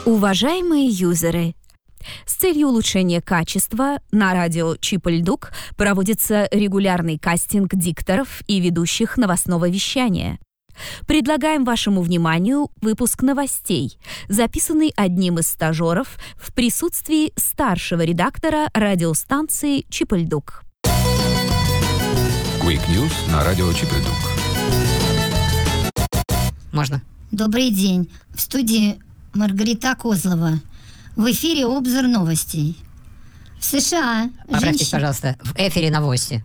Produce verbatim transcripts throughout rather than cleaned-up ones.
Уважаемые юзеры, с целью улучшения качества на радио Чип-и-Ль-Дук проводится регулярный кастинг дикторов и ведущих новостного вещания. Предлагаем вашему вниманию выпуск новостей, записанный одним из стажеров в присутствии старшего редактора радиостанции Чип-и-Ль-Дук. Quick News на радио Чип-и-Ль-Дук. Можно? Добрый день. В студии Маргарита Козлова. В эфире обзор новостей. В США... Поправьтесь, женщ... пожалуйста, в эфире новости.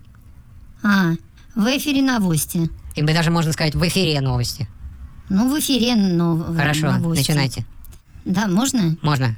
А, в эфире новости. И даже можно сказать в эфире новости. Ну, в эфире нов... Хорошо, новости. начинайте. Да, можно? Можно.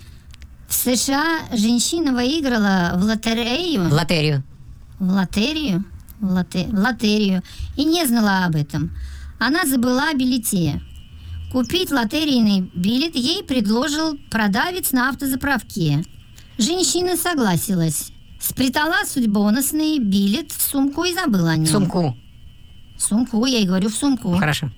В США женщина выиграла в лотерею... В лотерею. В лотерею? В, лоте... в лотерею. И не знала об этом. Она забыла о билете. Купить лотерейный билет ей предложил продавец на автозаправке. Женщина согласилась. Спрятала судьбоносный билет в сумку и забыла о нем. Сумку. Сумку, я и говорю, в сумку. Хорошо.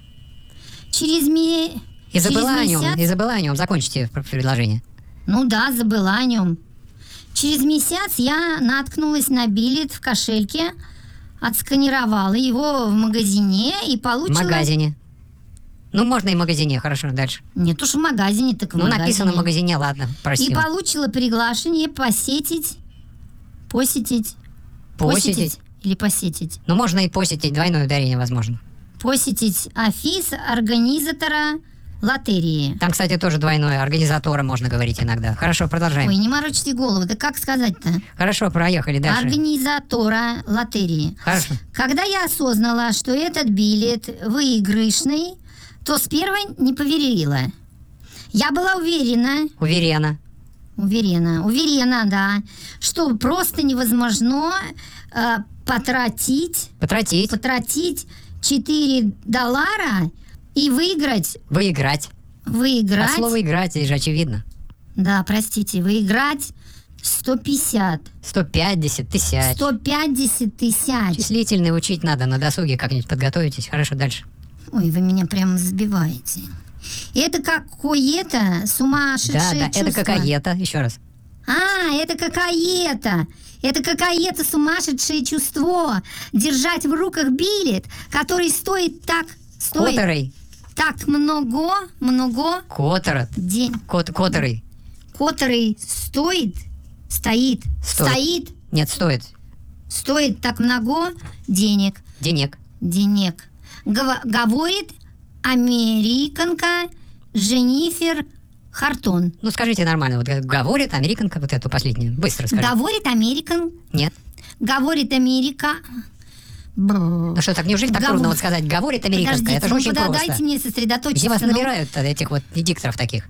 Через ми... И забыла Через о нем, месяц... и забыла о нем. Закончите предложение. Ну да, забыла о нем. Через месяц я наткнулась на билет в кошельке, отсканировала его в магазине и получила... В магазине. Ну, можно и в магазине, хорошо, дальше. Нет уж в магазине, так в ну, магазине. написано в магазине, ладно, прости. И получила приглашение посетить... Посетить... Посетить? Или посетить? Ну, можно и посетить, двойное ударение возможно. Посетить офис организатора лотереи. Там, кстати, тоже двойное, организатора можно говорить иногда. Хорошо, продолжаем. Ой, не морочьте голову, да как сказать-то? Хорошо, проехали дальше. Организатора лотереи. Хорошо. Когда я осознала, что этот билет выигрышный, то сперва не поверила. Я была уверена... Уверена. Уверена, уверена, да, что просто невозможно э, потратить... Потратить. Потратить четыре доллара и выиграть... Выиграть. Выиграть... А слово «играть» здесь же очевидно. Да, простите, выиграть сто пятьдесят. сто пятьдесят тысяч. сто пятьдесят тысяч. Числительные учить надо, на досуге как-нибудь подготовитесь. Хорошо, дальше. Ой, вы меня прямо сбиваете. Это какое-то сумасшедшее Да, да, чувство. это какая-то, еще раз. А, это какая-то. Это какое-то сумасшедшее чувство. Держать в руках билет, который стоит так... Стоит Которой. так много, много... Которот. День. Кот, который. Который стоит... Стоит. Стоит. Стоит. Нет, стоит. Стоит так много денег. Денег. Денег. Гов- говорит американка Дженнифер Хартон. Ну, скажите нормально. Вот говорит американка, вот эту последнюю. Быстро скажи. Говорит американ. Нет. Говорит Америка. Ну что, так неужели так Гов- трудно вот сказать? Говорит американка. Подождите, Это же ну очень подо- просто. дайте мне сосредоточиться. Где вас ну. набирают этих вот дикторов таких?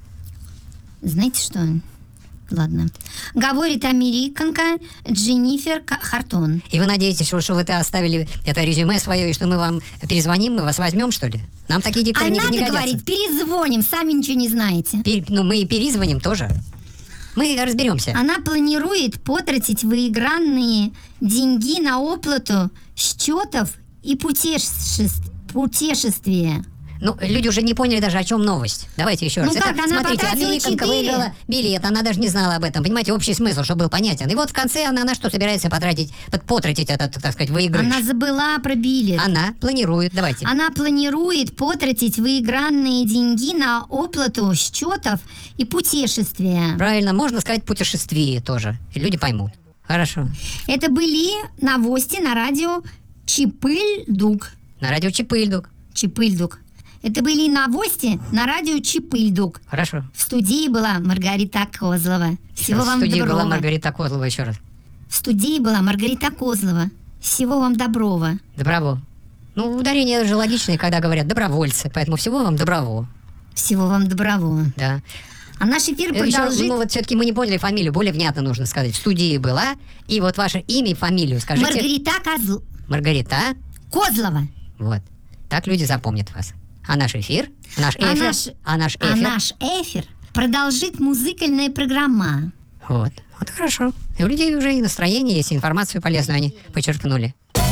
Знаете что? Ладно. Говорит американка Дженнифер К- Хартон. И вы надеетесь, что, что вы это оставили это резюме свое, и что мы вам перезвоним, мы вас возьмем, что ли? Нам такие дикторы А не, надо не годятся. говорить, перезвоним, сами ничего не знаете. Пер- ну, мы и перезвоним тоже. Мы разберемся. Она планирует потратить выигранные деньги на оплату счетов и путешеств... путешествия. Ну, люди уже не поняли даже, о чем новость. Давайте еще раз. Ну Это, как, она смотрите, потратила американка четыре. выиграла билет, она даже не знала об этом. Понимаете, общий смысл, чтобы был понятен. И вот в конце она на что собирается потратить, под- потратить этот, так сказать, выигрыш? Она забыла про билет. Она планирует, давайте. Она планирует потратить выигранные деньги на оплату счетов и путешествия. Правильно, можно сказать путешествие тоже. И люди поймут. Хорошо. Это были новости на радио Чип-и-Ль-Дук. На радио Чип-и-Ль-Дук. Чип-и-Ль-Дук. Это были новости на радио Чип-и-Ль-Дук. Хорошо. В студии была Маргарита Козлова. Всего В вам студии доброго. была Маргарита Козлова еще раз. В студии была Маргарита Козлова. Всего вам доброго. Доброво. Ну, ударение же логичное, когда говорят добровольцы, поэтому всего вам доброво. Всего вам доброго. Да. А наш эфир Еще, продолжит... ну вот все-таки мы не поняли фамилию, более внятно нужно сказать. В студии была, и вот ваше имя и фамилию скажите. Маргарита Козл... Маргарита. Козлова. Вот. Так люди запомнят вас. А наш эфир? Наш А эфир? наш, А наш а эфир? наш эфир продолжит музыкальная программа. Вот. Вот хорошо. И у людей уже и настроение есть, и информацию полезную они подчеркнули.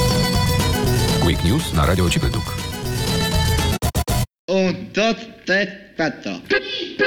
Quick News на радио Чип-и-Ль-Дук. Un, dos, tres, cuatro.